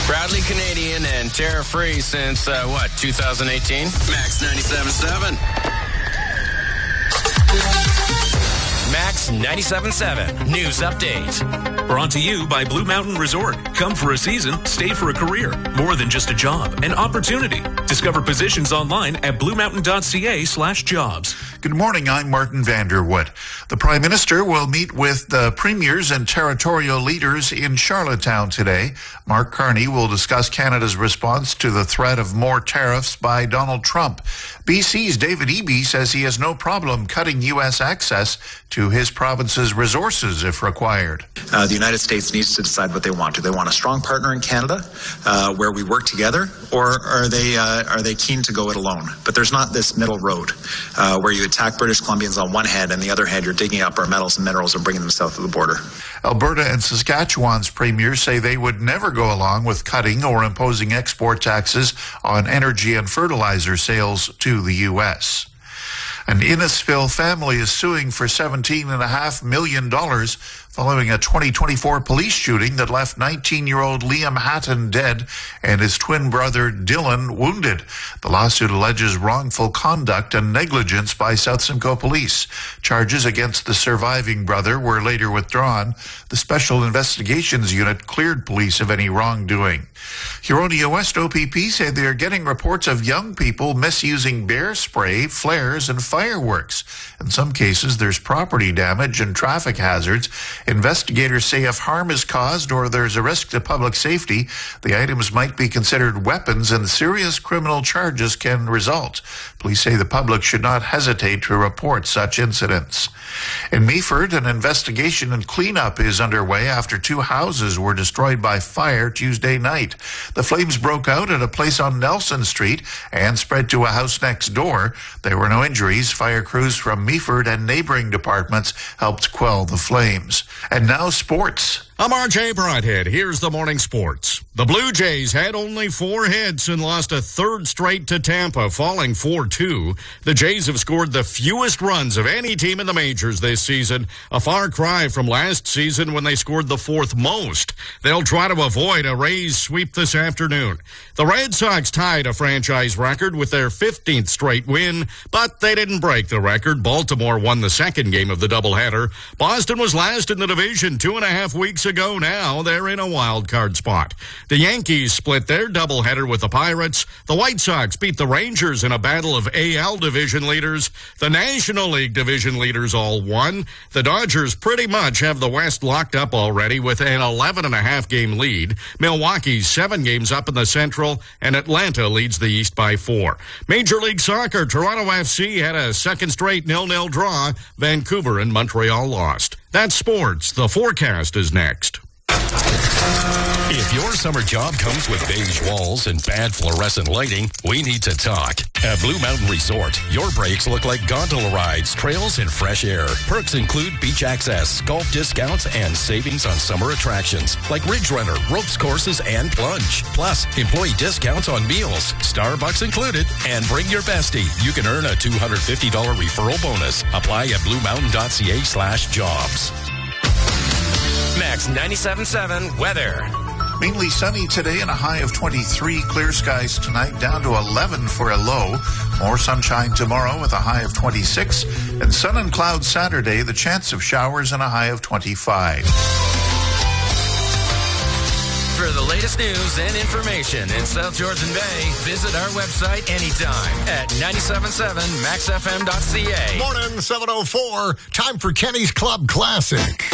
Proudly Canadian and tariff-free since, 2018? Max 97.7. Max 97.7 News Update. Brought to you by Blue Mountain Resort. Come for a season, stay for a career. More than just a job, an opportunity. Discover positions online at bluemountain.ca/jobs. Good morning, I'm Martin Vanderwood. The Prime Minister will meet with the premiers and territorial leaders in Charlottetown today. Mark Carney will discuss Canada's response to the threat of more tariffs by Donald Trump. BC's David Eby says he has no problem cutting U.S. access to his province's resources if required. The United States needs to decide what they want. Do they want a strong partner in Canada where we work together, or are they keen to go it alone? But there's not this middle road where you attack British Columbians on one hand, and the other hand you're digging up our metals and minerals and bringing them south of the border. Alberta and Saskatchewan's premiers say they would never go along with cutting or imposing export taxes on energy and fertilizer sales to the U.S. An Innisfil family is suing for $17.5 million following a 2024 police shooting that left 19-year-old Liam Hatton dead and his twin brother Dylan wounded. The lawsuit alleges wrongful conduct and negligence by South Simcoe Police. Charges against the surviving brother were later withdrawn. The Special Investigations Unit cleared police of any wrongdoing. Huronia West OPP say they are getting reports of young people misusing bear spray, flares, and fireworks. In some cases, there's property damage and traffic hazards. Investigators say if harm is caused or there's a risk to public safety, the items might be considered weapons and serious criminal charges can result. Police say the public should not hesitate to report such incidents. In Meaford, an investigation and cleanup is underway after 2 houses were destroyed by fire Tuesday night. The flames broke out at a place on Nelson Street and spread to a house next door. There were no injuries. Fire crews from Meaford and neighboring departments helped quell the flames. And now sports. I'm RJ Broadhead. Here's the morning sports. The Blue Jays had only 4 hits and lost a third straight to Tampa, falling 4-2. The Jays have scored the fewest runs of any team in the majors this season, a far cry from last season when they scored the 4th most. They'll try to avoid a Rays sweep this afternoon. The Red Sox tied a franchise record with their 15th straight win, but they didn't break the record. Baltimore won the second game of the doubleheader. Boston was last in the division 2.5 weeks ago. Now they're in a wild card spot. The Yankees split their doubleheader with the Pirates. The White Sox beat the Rangers in a battle of AL division leaders. The National League division leaders all won. The Dodgers pretty much have the West locked up already with an 11.5 game lead. Milwaukee's 7 games up in the Central, and Atlanta leads the East by 4. Major League Soccer, Toronto FC had a second straight 0-0 draw. Vancouver and Montreal lost. That's sports. The forecast is next. If your summer job comes with beige walls and bad fluorescent lighting, we need to talk. At Blue Mountain Resort, your breaks look like gondola rides, trails, and fresh air. Perks include beach access, golf discounts, and savings on summer attractions like Ridge Runner, ropes courses, and plunge. Plus, employee discounts on meals, Starbucks included, and bring your bestie. You can earn a $250 referral bonus. Apply at bluemountain.ca/jobs. Max 97.7 weather. Mainly sunny today and a high of 23. Clear skies tonight, down to 11 for a low. More sunshine tomorrow with a high of 26. And sun and clouds Saturday, the chance of showers and a high of 25. For the latest news and information in South Georgian Bay, visit our website anytime at 97.7maxfm.ca. Morning, 7:04. Time for Kenny's Club Classic.